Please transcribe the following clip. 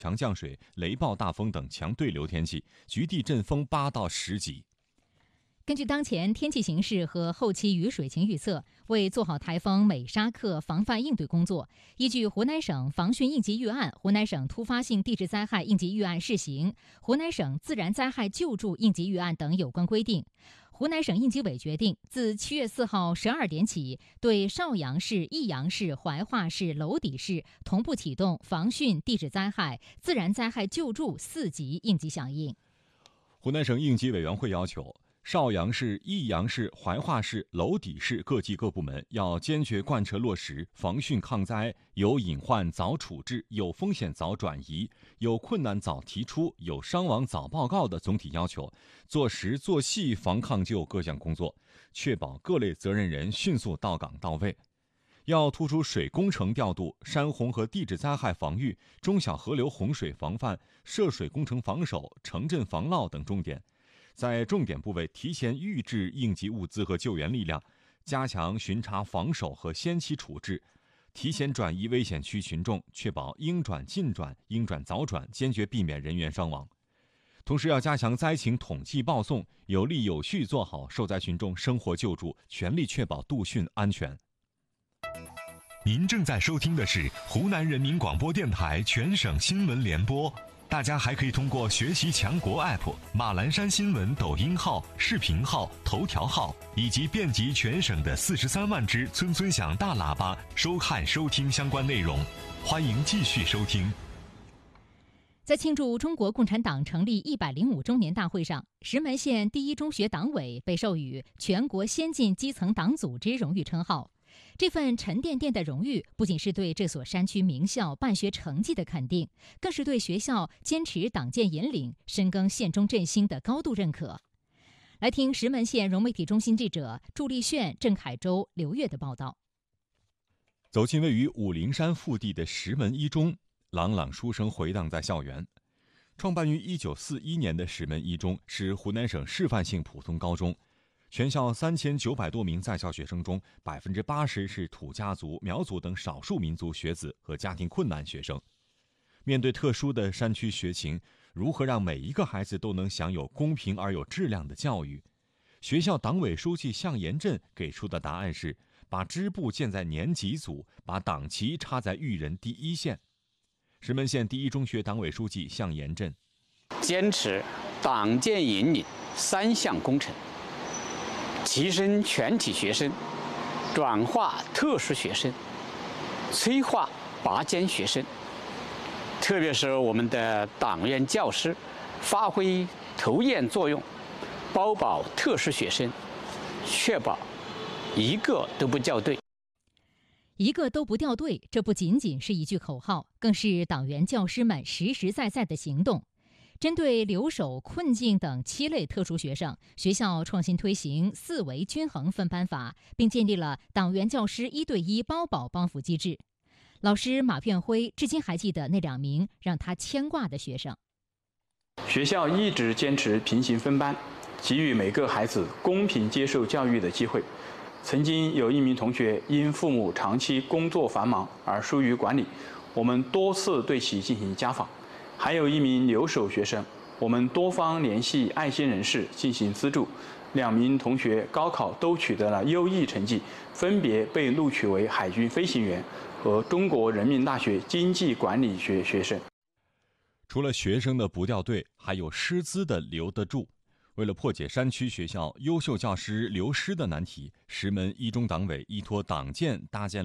强降水、雷暴大风等强对流天气，局地阵风8到10级。 根据当前天气形势和后期雨水情预测，为做好台风美沙克防范应对工作，依据湖南省防汛应急预案、湖南省突发性地质灾害应急预案试行、湖南省自然灾害救助应急预案等有关规定，湖南省应急委决定，自7月4号12点起，对邵阳市、益阳市、怀化市、娄底市同步启动防汛地质灾害、自然灾害救助4级应急响应。 湖南省应急委员会要求，邵阳市、益阳市、怀化市、娄底市各级各部门要坚决贯彻落实防汛抗灾、有隐患早处置、有风险早转移、有困难早提出、有伤亡早报告的总体要求，做实做细防抗救各项工作，确保各类责任人迅速到岗到位。要突出水工程调度、山洪和地质灾害防御、中小河流洪水防范、涉水工程防守、城镇防涝等重点，在重点部位提前预置应急物资和救援力量，加强巡查防守和先期处置，提前转移危险区群众，确保应转尽转、应转早转，坚决避免人员伤亡。同时要加强灾情统计报送，有力有序做好受灾群众生活救助，全力确保度汛安全。 您正在收听的是湖南人民广播电台全省新闻联播。大家还可以通过学习强国 App、马栏山新闻抖音号、视频号、头条号以及遍及全省的43万只村村响大喇叭收看收听相关内容。欢迎继续收听。 在庆祝中国共产党成立105周年大会上，石门县第一中学党委被授予全国先进基层党组织荣誉称号。这份沉甸甸的荣誉不仅是对这所山区名校办学成绩的肯定，更是对学校坚持党建引领、深耕县中振兴的高度认可。来听石门县融媒体中心记者祝立炫、郑凯洲、刘越的报道。 走进位于武陵山腹地的石门一中，朗朗书声回荡在校园。创办于1941年的石门一中是湖南省示范性普通高中，全校3900多名在校学生中，80%是土家族、苗族等少数民族学子和家庭困难学生。面对特殊的山区学情，如何让每一个孩子都能享有公平而有质量的教育？学校党委书记向延镇给出的答案是：把支部建在年级组，把党旗插在育人第一线。石门县第一中学党委书记向延镇坚持党建引领3项工程，提升全体学生，转化特殊学生，催化拔尖学生。特别是我们的党员教师发挥头雁作用，包保特殊学生，确保一个都不掉队。 一个都不掉队，这不仅仅是一句口号，更是党员教师们实实在在的行动。针对留守、困境等7类特殊学生，学校创新推行4维均衡分班法，并建立了党员教师1对1包保帮扶机制。老师马变辉至今还记得那2名让他牵挂的学生。 学校一直坚持平行分班，给予每个孩子公平接受教育的机会。曾经有1名同学因父母长期工作繁忙而疏于管理，我们多次对其进行家访。还有1名留守学生，我们多方联系爱心人士进行资助。2名同学高考都取得了优异成绩，分别被录取为海军飞行员和中国人民大学经济管理学学生。 除了学生的不掉队，还有师资的留得住。为了破解山区学校优秀教师流失的难题，石门一中党委依托党建搭建